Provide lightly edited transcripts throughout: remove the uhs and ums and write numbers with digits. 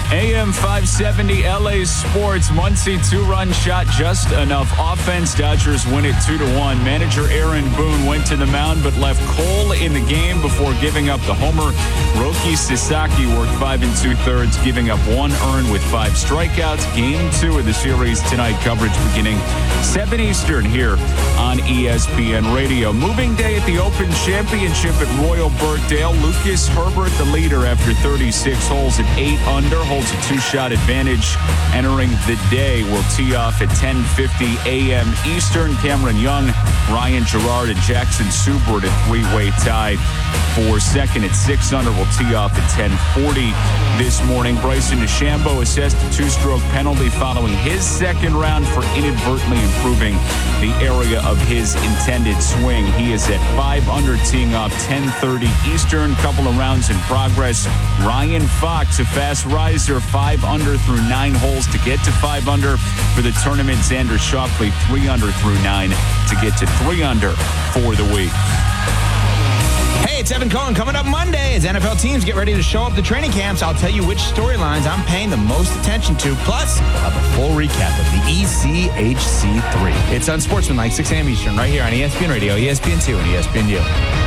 AM 570 LA Sports. Muncie 2-run shot, just enough offense. Dodgers win it 2-1. Manager Aaron Boone went to the mound but left Cole in the game before giving up the homer. Roki Sasaki worked 5 2/3, giving up 1 earned with 5 strikeouts. Game 2 of the series tonight. Coverage beginning 7 Eastern here on ESPN Radio. Moving day at the Open Championship at Royal Birkdale. Lucas Herbert, the leader after 36 holes at 8 under, holds a 2-shot advantage entering the day. Will tee off at 10:50 a.m. Eastern. Cameron Young, Ryan Gerard, and Jackson Subert at 3-way tie for second at 6 under. Will tee off at 10:40 this morning. Bryson DeChambeau assessed a 2-stroke penalty following his second round for inadvertently improving the area of his intended swing. He is at 5 under, teeing off 10:30 Eastern. Couple of rounds in progress. Ryan Fox, a fast riser, 5 under through 9 holes to get to 5 under for the tournament. Xander Schauffele, 3 under through 9 to get to 3 under for the week. Hey, it's Evan Cohen. Coming up Monday as NFL teams get ready to show up to training camps, I'll tell you which storylines I'm paying the most attention to. Plus, I'll have a full recap of the ECHC3. It's Unsportsmanlike, 6 a.m. Eastern, right here on ESPN Radio, ESPN2, and ESPNU.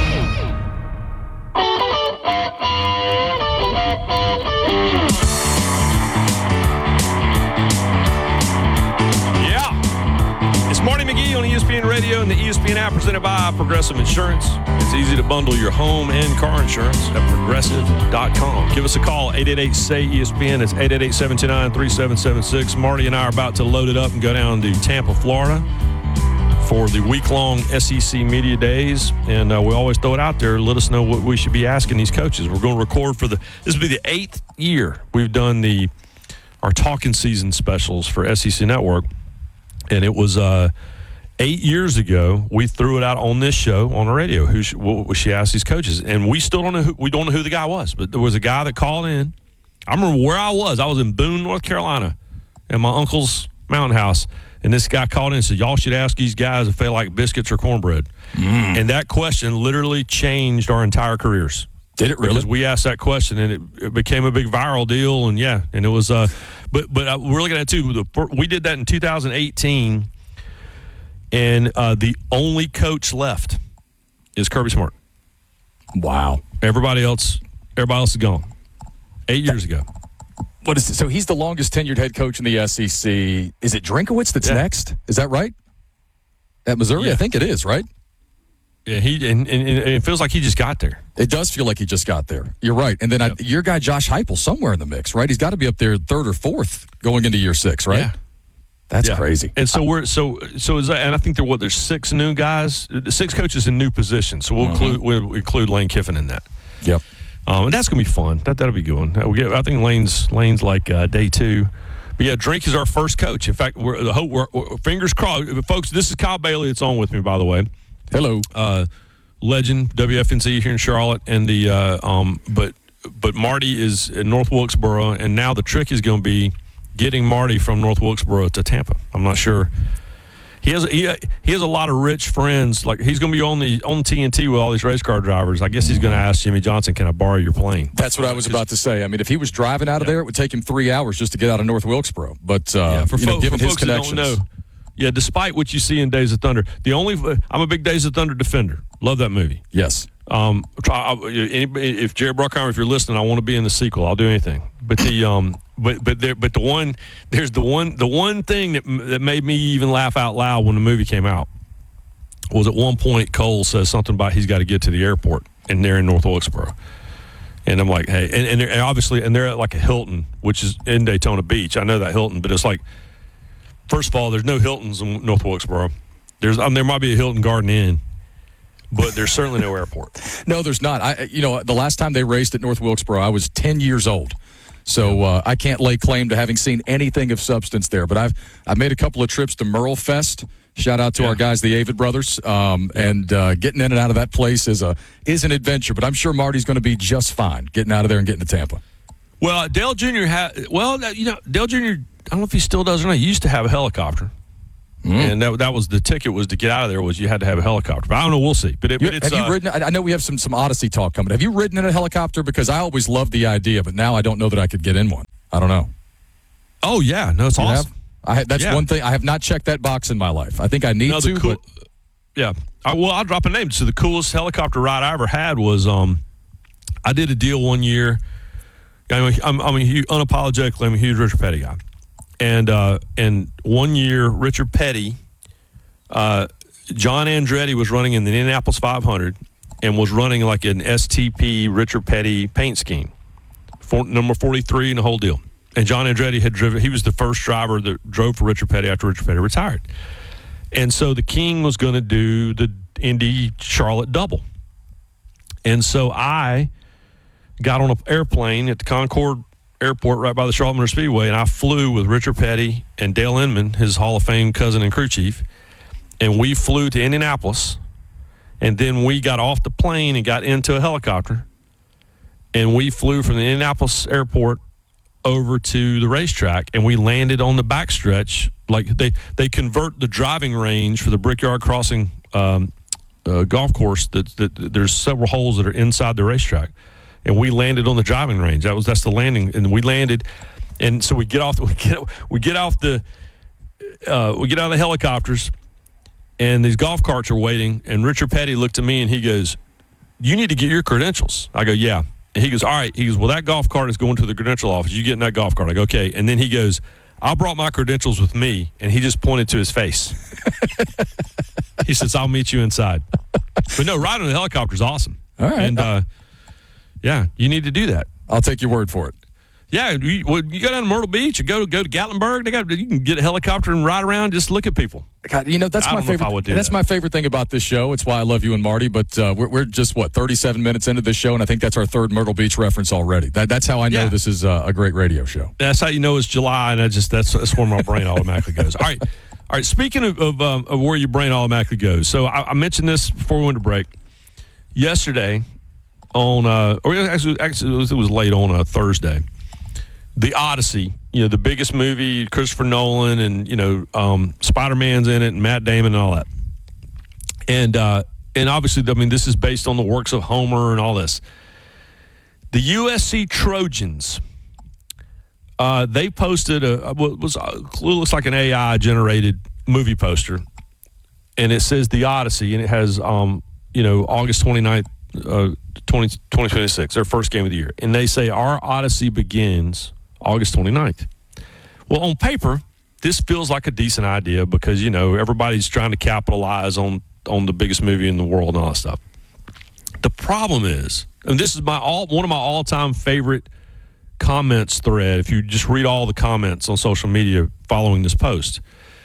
Morning McGee on ESPN Radio and the ESPN app presented by Progressive Insurance. It's easy to bundle your home and car insurance at Progressive.com. Give us a call, 888-SAY-ESPN. It's 888-729-3776. Marty and I are about to load it up and go down to Tampa, Florida for the week-long SEC Media Days. And we always throw it out there. Let us know what we should be asking these coaches. We're going to record this will be the 8th year we've done our Talking Season specials for SEC Network. And it was 8 years ago we threw it out on this show on the radio. She asked these coaches, and we still don't know who the guy was. But there was a guy that called in. I remember where I was. I was in Boone, North Carolina, at my uncle's mountain house, and this guy called in and said, "Y'all should ask these guys if they like biscuits or cornbread." And that question literally changed our entire careers. Did it really? Because we asked that question, and it became a big viral deal, and it was. But we're looking at it too. We did that in 2018, and the only coach left is Kirby Smart. Wow! Everybody else is gone. 8 years ago. What is it? So he's the longest tenured head coach in the SEC. Is it Drinkowitz that's next? Is that right? At Missouri, Yeah. I think it is, right? Yeah, and it feels like he just got there. It does feel like he just got there. You're right. And then your guy, Josh Heupel, somewhere in the mix, right? He's got to be up there 3rd or 4th going into year 6, right? Yeah. That's crazy. And so is that, and I think there's 6 new guys, 6 coaches in new positions. So we'll include Lane Kiffin in that. Yep. And that's going to be fun. That'll be good. I think Lane's like day 2. But yeah, Drink is our first coach. In fact, we're fingers crossed. Folks, this is Kyle Bailey that's on with me, by the way. Hello. Legend, WFNZ here in Charlotte, and but Marty is in North Wilkesboro, and now the trick is going to be getting Marty from North Wilkesboro to Tampa. I'm not sure. He has a lot of rich friends. Like, he's going to be on TNT with all these race car drivers. I guess he's going to ask Jimmy Johnson, "Can I borrow your plane?" That's what I was about to say. I mean, if he was driving out of there, it would take him 3 hours just to get out of North Wilkesboro. But given his connections, that don't know. Yeah, despite what you see in Days of Thunder, I'm a big Days of Thunder defender. Love that movie. Yes. If Jerry Bruckheimer, if you're listening, I want to be in the sequel. I'll do anything. But the one thing that made me even laugh out loud when the movie came out was at one point Cole says something about he's got to get to the airport, and they're in North Wilkesboro. And I'm like, hey, and they're at like a Hilton, which is in Daytona Beach. I know that Hilton, but it's like, first of all, there's no Hiltons in North Wilkesboro. There might be a Hilton Garden Inn, but there's certainly no airport. No, there's not. The last time they raced at North Wilkesboro, I was 10 years old. So I can't lay claim to having seen anything of substance there. But I've made a couple of trips to Merle Fest. Shout out to our guys, the Avid brothers. And getting in and out of that place is an adventure. But I'm sure Marty's going to be just fine getting out of there and getting to Tampa. Well, Dale Jr. Dale Jr., I don't know if he still does or not. He used to have a helicopter. And that was the ticket, was to get out of there, was you had to have a helicopter. But I don't know, we'll see. But have you ridden? I know we have some Odyssey talk coming. Have you ridden in a helicopter? Because I always loved the idea, but now I don't know that I could get in one. I don't know. Oh, yeah. No, it's You awesome. have? That's one thing. I have not checked that box in my life. I think I need to. But yeah. I'll drop a name. So the coolest helicopter ride I ever had was I did a deal one year. Unapologetically, I'm a huge Richard Petty guy. And 1 year, Richard Petty, John Andretti was running in the Indianapolis 500 and was running like an STP Richard Petty paint scheme, number 43 and the whole deal. And John Andretti had driven. He was the first driver that drove for Richard Petty after Richard Petty retired. And so the King was going to do the Indy Charlotte double. And so I got on an airplane at the Concord Airport right by the Charlotte Motor Speedway, and I flew with Richard Petty and Dale Inman, his Hall of Fame cousin and crew chief, and we flew to Indianapolis, and then we got off the plane and got into a helicopter, and we flew from the Indianapolis airport over to the racetrack, and we landed on the backstretch. Like they convert the driving range for the Brickyard Crossing golf course. There's several holes that are inside the racetrack. And we landed on the driving range. That's the landing, and we landed, and so we get out of the helicopters, and these golf carts are waiting. And Richard Petty looked at me and he goes, "You need to get your credentials." I go, "Yeah." And he goes, "All right." He goes, "Well, that golf cart is going to the credential office. You get in that golf cart." I go, "Okay." And then he goes, "I brought my credentials with me," and he just pointed to his face. He says, "I'll meet you inside." But no, riding the helicopter is awesome. All right. And yeah, you need to do that. I'll take your word for it. Yeah, you go down to Myrtle Beach, you go to Gatlinburg. You can get a helicopter and ride around, just look at people. God, that's my favorite. That's my favorite thing about this show. It's why I love you and Marty. But we're just 37 minutes into this show, and I think that's our third Myrtle Beach reference already. That's how I know this is a great radio show. That's how you know it's July, and that's where my brain automatically goes. All right. Speaking of where your brain automatically goes, so I mentioned this before we went to break. Yesterday, it was late on a Thursday. The Odyssey, the biggest movie, Christopher Nolan, and Spider-Man's in it, and Matt Damon, and all that. And obviously, this is based on the works of Homer and all this. The USC Trojans, they posted what looks like an AI-generated movie poster, and it says The Odyssey, and it has August 29th. 2026, their first game of the year. And they say, our Odyssey begins August 29th. Well, on paper, this feels like a decent idea because, everybody's trying to capitalize on the biggest movie in the world and all that stuff. The problem is, and this is one of my all-time favorite comments thread, if you just read all the comments on social media following this post.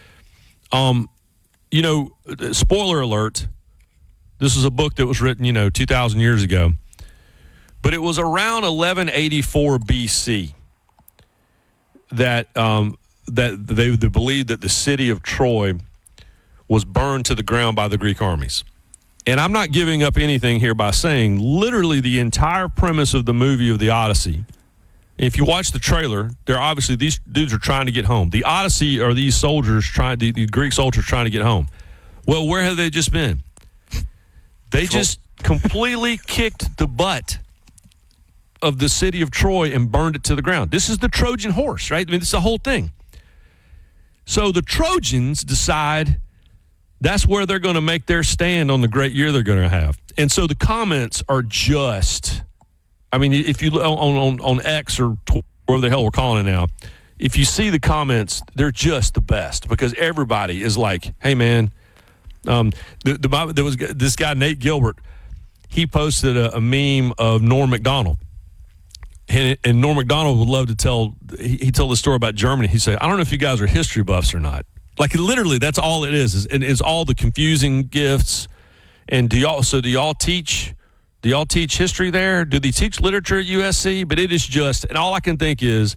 Spoiler alert, this is a book that was written, 2,000 years ago. But it was around 1184 BC that they believed that the city of Troy was burned to the ground by the Greek armies. And I'm not giving up anything here by saying literally the entire premise of the movie of the Odyssey. If you watch the trailer, these dudes are trying to get home. The Odyssey are these soldiers the Greek soldiers trying to get home. Well, where have they just been? They just completely kicked the butt of the city of Troy and burned it to the ground. This is the Trojan horse, right? This is the whole thing. So the Trojans decide that's where they're going to make their stand on the great year they're going to have. And so the comments are just, if you on X or whatever the hell we're calling it now, if you see the comments, they're just the best because everybody is like, hey, man, there was this guy, Nate Gilbert. He posted a meme of Norm Macdonald. And Norm Macdonald would love to tell, he told the story about Germany. He said, I don't know if you guys are history buffs or not. Like literally, that's all it is. It's all the confusing gifts. And do y'all teach history there? Do they teach literature at USC? But it is just, and all I can think is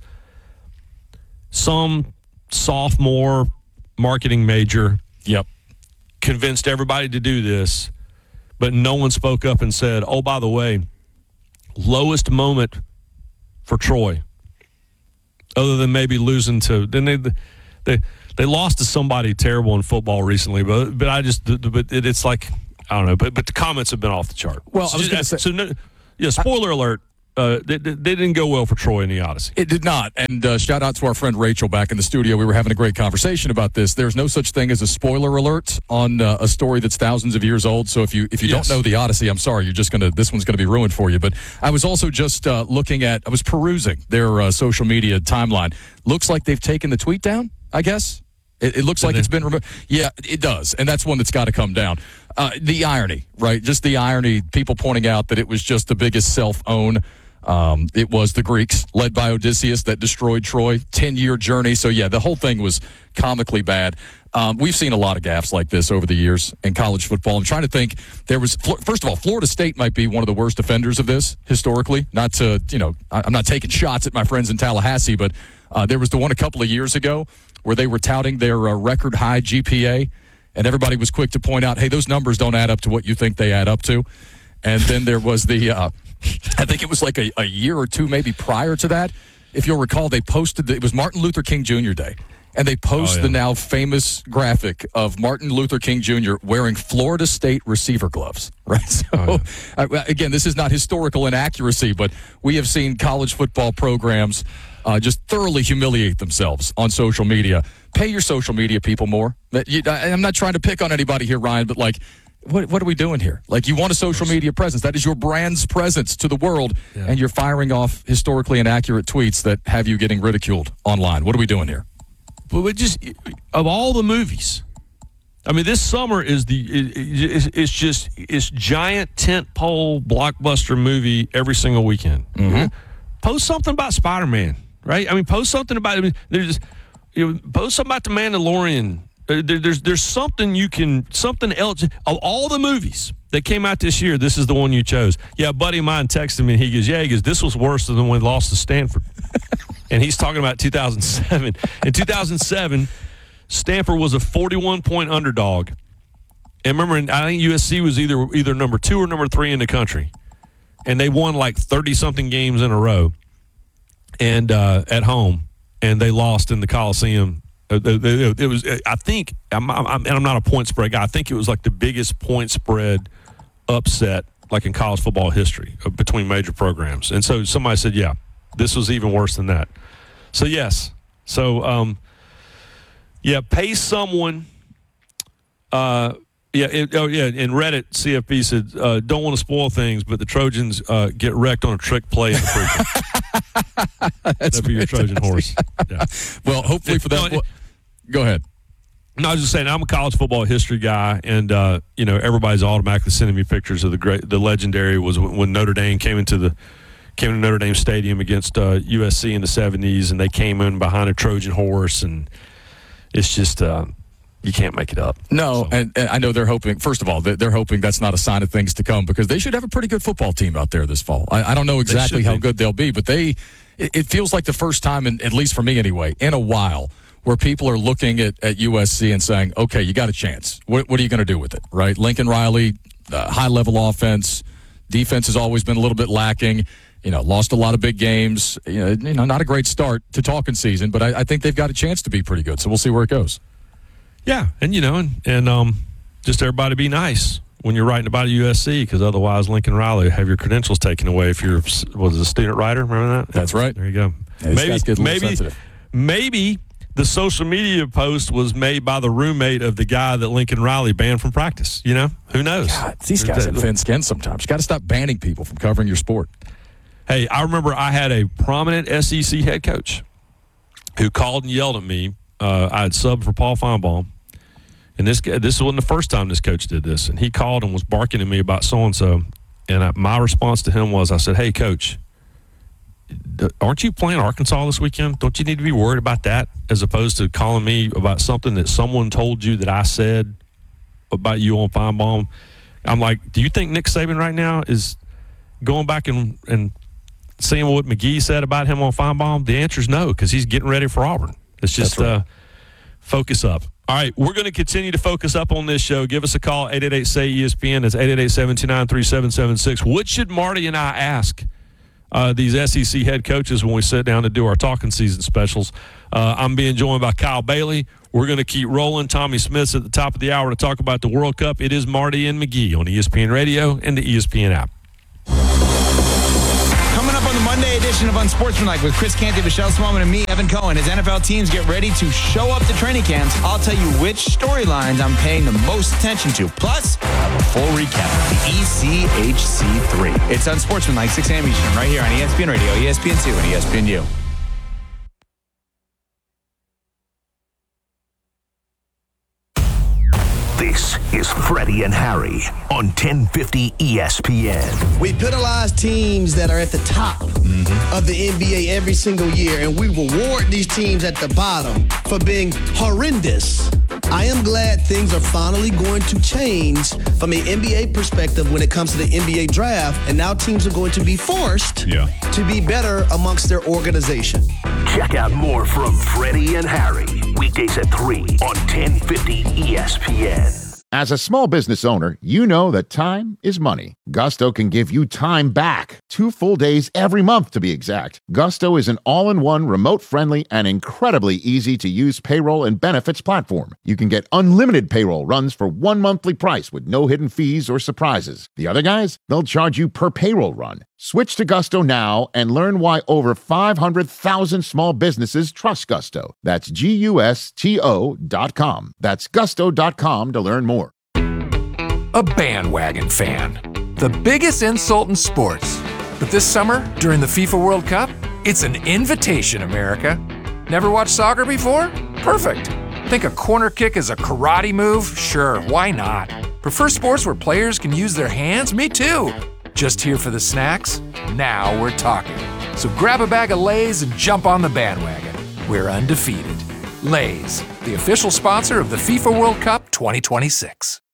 some sophomore marketing major. Yep. Convinced everybody to do this, but no one spoke up and said, oh, by the way, lowest moment for Troy, other than maybe losing to, then they lost to somebody terrible in football recently, but it's like, I don't know, but the comments have been off the chart. Well, I was going to say, spoiler alert, they didn't go well for Troy in the Odyssey. It did not. And shout out to our friend Rachel back in the studio. We were having a great conversation about this. There's no such thing as a spoiler alert on a story that's thousands of years old. So if you don't know the Odyssey, I'm sorry, this one's gonna be ruined for you. But I was also just I was perusing their social media timeline. Looks like they've taken the tweet down, I guess. It looks like it's been removed. Yeah, it does. And that's one that's got to come down. The irony, right? Just the irony, people pointing out that it was just the biggest self-own. It was the Greeks, led by Odysseus, that destroyed Troy. 10-year journey. So, yeah, the whole thing was comically bad. We've seen a lot of gaffes like this over the years in college football. I'm trying to think. First of all, Florida State might be one of the worst offenders of this historically. Not to, I'm not taking shots at my friends in Tallahassee, but there was the one a couple of years ago where they were touting their record high GPA, and everybody was quick to point out, hey, those numbers don't add up to what you think they add up to. And then there was I think it was like a year or two maybe prior to that. If you'll recall, they posted, it was Martin Luther King Jr. Day. And they post the now famous graphic of Martin Luther King Jr. wearing Florida State receiver gloves, right? So, again, this is not historical inaccuracy, but we have seen college football programs just thoroughly humiliate themselves on social media. Pay your social media people more. I'm not trying to pick on anybody here, Ryan, but like, what are we doing here? Like, you want a social media presence. That is your brand's presence to the world, and you're firing off historically inaccurate tweets that have you getting ridiculed online. What are we doing here? But just of all the movies, I mean, this summer is it's giant tentpole blockbuster movie every single weekend. Mm-hmm. Post something about Spider-Man, right? I mean, post something about post something about the Mandalorian. There's something else of all the movies that came out this year. This is the one you chose. Yeah, a buddy of mine texted me and he goes, this was worse than the one lost to Stanford. And he's talking about 2007. In 2007, Stanford was a 41-point underdog. And remember, I think USC was either number 2 or number 3 in the country. And they won like 30-something games in a row and at home. And they lost in the Coliseum. It was, I think, I'm not a point spread guy. I think it was like the biggest point spread upset like in college football history between major programs. And so somebody said, yeah, this was even worse than that. So, yes. So, pay someone. In Reddit, CFB said, don't want to spoil things, but the Trojans get wrecked on a trick play in the prequel. That'd be your Trojan horse. Yeah. Well, hopefully for that. Go ahead. No, I was just saying, I'm a college football history guy, and everybody's automatically sending me pictures of the legendary was when Notre Dame came to Notre Dame Stadium against USC in the 70s, and they came in behind a Trojan horse, and it's just you can't make it up. No, so. and I know they're hoping. First of all, they're hoping that's not a sign of things to come because they should have a pretty good football team out there this fall. I don't know exactly how good they'll be, but it feels like the first time, at least for me anyway, in a while, where people are looking at USC and saying, okay, you got a chance. What are you going to do with it, right? Lincoln Riley, high-level offense. Defense has always been a little bit lacking. Lost a lot of big games. Not a great start to talking season, but I think they've got a chance to be pretty good. So we'll see where it goes. Yeah, and just everybody be nice when you're writing about USC, because otherwise Lincoln Riley have your credentials taken away if you're a student writer. Remember that? That's right. There you go. Yeah, maybe the social media post was made by the roommate of the guy that Lincoln Riley banned from practice. Who knows? God, these guys have thin skin sometimes. You got to stop banning people from covering your sport. Hey, I remember I had a prominent SEC head coach who called and yelled at me. I had subbed for Paul Feinbaum. And this wasn't the first time this coach did this. And he called and was barking at me about so-and-so. And my response to him was, I said, hey, Coach, aren't you playing Arkansas this weekend? Don't you need to be worried about that as opposed to calling me about something that someone told you that I said about you on Feinbaum? I'm like, do you think Nick Saban right now is going back and seeing what McGee said about him on Feinbaum? The answer is no, because he's getting ready for Auburn. It's just focus up. All right, we're going to continue to focus up on this show. Give us a call, 888-SAY-ESPN. That's 888-729-3776. What should Marty and I ask these SEC head coaches when we sit down to do our talking season specials? I'm being joined by Kyle Bailey. We're going to keep rolling. Tommy Smith's at the top of the hour to talk about the World Cup. It is Marty and McGee on ESPN Radio and the ESPN app. Coming up on Monday edition of Unsportsmanlike with Chris Canty, Michelle Smallman, and me, Evan Cohen. As NFL teams get ready to show up to training camps, I'll tell you which storylines I'm paying the most attention to. Plus, a full recap of the ECHC3. It's Unsportsmanlike, 6 a.m. Eastern, right here on ESPN Radio, ESPN2, and ESPNU. This is Freddie and Harry on 1050 ESPN. We penalize teams that are at the top of the NBA every single year, and we reward these teams at the bottom for being horrendous. I am glad things are finally going to change from an NBA perspective when it comes to the NBA draft, and now teams are going to be forced to be better amongst their organization. Check out more from Freddie and Harry, weekdays at 3 on 1050 ESPN. As a small business owner, you know that time is money. Gusto can give you time back. 2 full days every month, to be exact. Gusto is an all-in-one, remote-friendly, and incredibly easy-to-use payroll and benefits platform. You can get unlimited payroll runs for 1 monthly price with no hidden fees or surprises. The other guys, they'll charge you per payroll run. Switch to Gusto now and learn why over 500,000 small businesses trust Gusto. That's GUSTO.com. That's gusto.com to learn more. A bandwagon fan. The biggest insult in sports. But this summer, during the FIFA World Cup, it's an invitation, America. Never watched soccer before? Perfect. Think a corner kick is a karate move? Sure, why not? Prefer sports where players can use their hands? Me too. Just here for the snacks? Now we're talking. So grab a bag of Lay's and jump on the bandwagon. We're undefeated. Lay's, the official sponsor of the FIFA World Cup 2026.